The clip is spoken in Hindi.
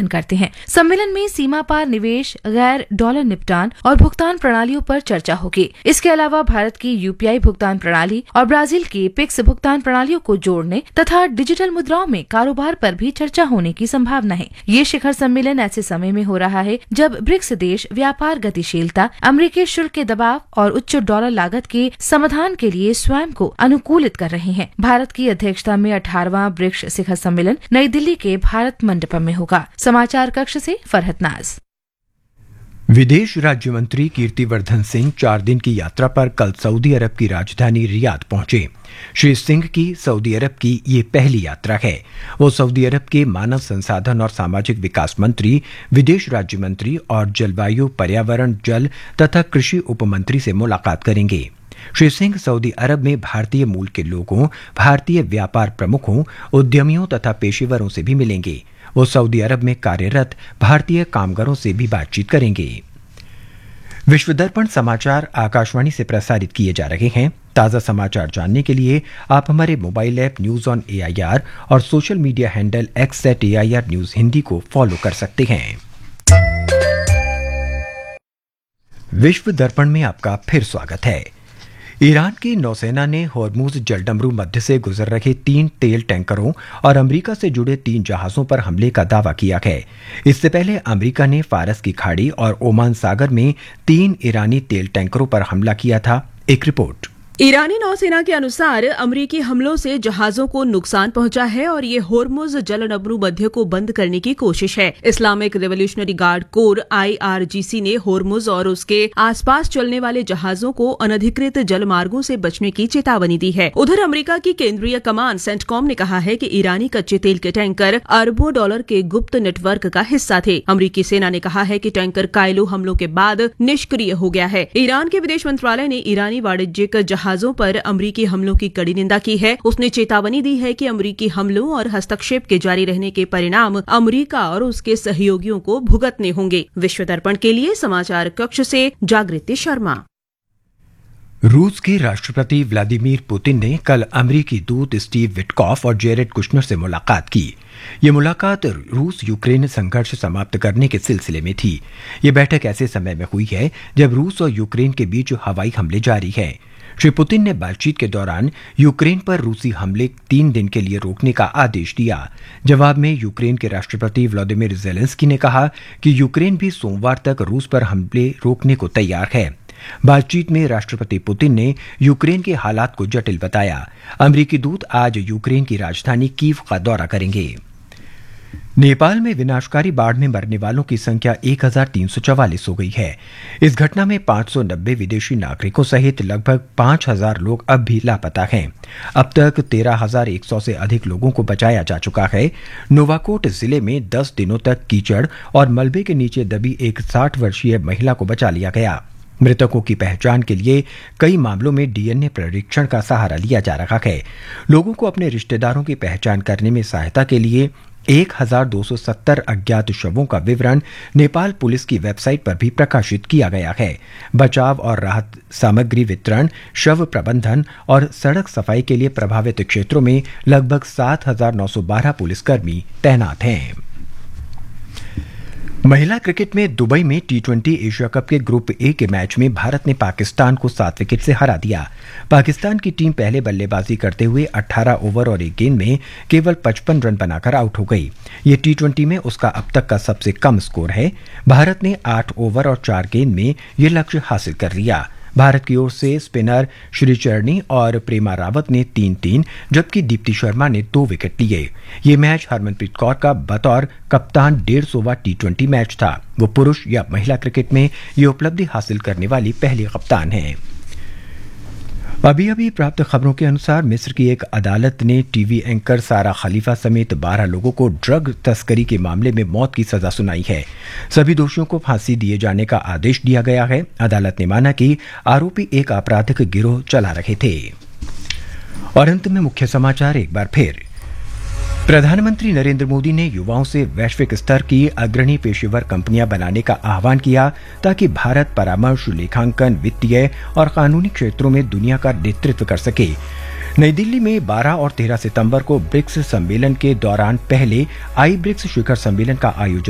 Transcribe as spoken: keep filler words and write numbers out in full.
गठन करते हैं। सम्मेलन में सीमा पार निवेश, गैर डॉलर निपटान और भुगतान प्रणालियों पर चर्चा होगी। इसके अलावा भारत की यूपीआई भुगतान प्रणाली और ब्राजील की पिक्स भुगतान प्रणालियों को जोड़ने तथा डिजिटल मुद्राओं में कारोबार पर भी चर्चा होने की संभावना है। ये शिखर सम्मेलन ऐसे समय में हो रहा है जब ब्रिक्स देश व्यापार गतिशीलता, अमेरिकी शुल्क के दबाव और उच्च डॉलर लागत के समाधान के लिए स्वयं को अनुकूलित कर रहे हैं। भारत की अध्यक्षता में अठारहवां ब्रिक्स शिखर सम्मेलन नई दिल्ली के भारत मंडपम में होगा। समाचार कक्ष से फरहत नाज। विदेश राज्य मंत्री कीर्तिवर्धन सिंह चार दिन की यात्रा पर कल सऊदी अरब की राजधानी रियाद पहुंचे। श्री सिंह की सऊदी अरब की ये पहली यात्रा है। वो सऊदी अरब के मानव संसाधन और सामाजिक विकास मंत्री, विदेश राज्य मंत्री और जलवायु, पर्यावरण, जल तथा कृषि उपमंत्री से मुलाकात करेंगे। श्री सिंह सऊदी अरब में भारतीय मूल के लोगों, भारतीय व्यापार प्रमुखों, उद्यमियों तथा पेशेवरों से भी मिलेंगे। वो सऊदी अरब में कार्यरत भारतीय कामगारों से भी बातचीत करेंगे। विश्व दर्पण समाचार आकाशवाणी से प्रसारित किए जा रहे हैं। ताज़ा समाचार जानने के लिए आप हमारे mobile app news on AIR और social media handle x eight AIR news Hindi को फॉलो कर सकते हैं। विश्व दर्पण में आपका फिर स्वागत है। ईरान की नौसेना ने होर्मुज जलडमरू मध्य से गुजर रहे तीन तेल टैंकरों और अमेरिका से जुड़े तीन जहाजों पर हमले का दावा किया है। इससे पहले अमेरिका ने फारस की खाड़ी और ओमान सागर में तीन ईरानी तेल टैंकरों पर हमला किया था। एक रिपोर्ट। ईरानी नौसेना के अनुसार अमेरिकी हमलों से जहाजों को नुकसान पहुंचा है और ये होर्मुज जलडमरू मध्य को बंद करने की कोशिश है। Islamic revolutionary guard core IRGC ने होर्मुज और उसके आसपास चलने वाले जहाजों को अनधिकृत जलमार्गों से बचने की चेतावनी दी है। उधर अमेरिका की केंद्रीय कमान सेंटकॉम ने कहा है कि ईरानी कच्चे तेल के टैंकर अरबों डॉलर के गुप्त नेटवर्क का हिस्सा थे। अमेरिकी सेना ने कहा है कि टैंकर कायलो हमलों के बाद निष्क्रिय हो गया है। ईरान के विदेश मंत्रालय ने ईरानी वाणिज्यिक जहाजों पर अमेरिकी हमलों की कड़ी निंदा की है। उसने चेतावनी दी है कि अमेरिकी हमलों और हस्तक्षेप के जारी रहने के परिणाम अमेरिका और उसके सहयोगियों को भुगतने होंगे। विश्व दर्पण के लिए समाचार कक्ष से जागृति शर्मा। रूस के राष्ट्रपति व्लादिमीर पुतिन ने कल अमेरिकी दूत स्टीव विटकॉफ और जेरेड कुशनर से मुलाकात की। ये मुलाकात रूस यूक्रेन संघर्ष समाप्त करने के सिलसिले में थी। ये बैठक ऐसे समय में हुई है जब रूस और यूक्रेन के बीच हवाई हमले जारी हैं। श्री पुतिन ने बातचीत के दौरान यूक्रेन पर रूसी हमले तीन दिन के लिए रोकने का आदेश दिया। जवाब में यूक्रेन के राष्ट्रपति व्लादिमीर ज़ेलेंस्की ने कहा कि यूक्रेन भी सोमवार तक रूस पर हमले रोकने को तैयार है। बातचीत में राष्ट्रपति पुतिन ने यूक्रेन के हालात को जटिल बताया। अमेरिकी दूत आज यूक्रेन की राजधानी कीव का दौरा करेंगे। नेपाल में विनाशकारी बाढ़ में मरने वालों की संख्या एक हजार तीन सौ चवालीस हो गई है। इस घटना में पांच सौ नब्बे विदेशी नागरिकों सहित लगभग पांच हजार लोग अब भी लापता हैं। अब तक तेरह हजार एक सौ से अधिक लोगों को बचाया जा चुका है। नोवाकोट जिले में दस दिनों तक कीचड़ और मलबे के नीचे दबी एक साठ वर्षीय महिला को बचा लिया गया। मृतकों की पहचान के लिए कई मामलों में डीएनए परीक्षण का सहारा लिया जा रहा है। लोगों को अपने रिश्तेदारों की पहचान करने में सहायता के लिए एक हजार दो सौ सत्तर अज्ञात शवों का विवरण नेपाल पुलिस की वेबसाइट पर भी प्रकाशित किया गया है। बचाव और राहत सामग्री वितरण, शव प्रबंधन और सड़क सफाई के लिए प्रभावित क्षेत्रों में लगभग सात हजार नौ सौ बारह पुलिसकर्मी तैनात हैं। महिला क्रिकेट में दुबई में टी ट्वेंटी एशिया कप के ग्रुप ए के मैच में भारत ने पाकिस्तान को सात विकेट से हरा दिया। पाकिस्तान की टीम पहले बल्लेबाजी करते हुए अठारह ओवर और एक गेंद में केवल पचपन रन बनाकर आउट हो गई। ये टी ट्वेंटी में उसका अब तक का सबसे कम स्कोर है। भारत ने आठ ओवर और चार गेंद में ये लक्ष्य हासिल कर लिया। भारत की ओर से स्पिनर श्रीचरणी और प्रेमा रावत ने तीन तीन जबकि दीप्ति शर्मा ने दो विकेट लिए। ये मैच हरमनप्रीत कौर का बतौर कप्तान डेढ़ सौवां टी ट्वेंटी मैच था। वो पुरुष या महिला क्रिकेट में ये उपलब्धि हासिल करने वाली पहली कप्तान हैं। अभी अभी प्राप्त खबरों के अनुसार मिस्र की एक अदालत ने टीवी एंकर सारा खलीफा समेत बारह लोगों को ड्रग तस्करी के मामले में मौत की सजा सुनाई है। सभी दोषियों को फांसी दिए जाने का आदेश दिया गया है। अदालत ने माना कि आरोपी एक आपराधिक गिरोह चला रहे थे। और अंत में मुख्य समाचार एक बार फिर। प्रधानमंत्री नरेंद्र मोदी ने युवाओं से वैश्विक स्तर की अग्रणी पेशेवर कंपनियां बनाने का आह्वान किया ताकि भारत परामर्श, लेखांकन, वित्तीय और कानूनी क्षेत्रों में दुनिया का नेतृत्व कर सके। नई दिल्ली में बारह और तेरह सितंबर को ब्रिक्स सम्मेलन के दौरान पहले आई ब्रिक्स शिखर सम्मेलन का आयोजन